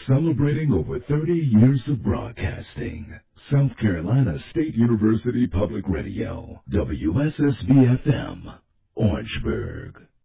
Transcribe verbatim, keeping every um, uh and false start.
Celebrating over thirty years of broadcasting. South Carolina State University Public Radio, W S S B F M, Orangeburg.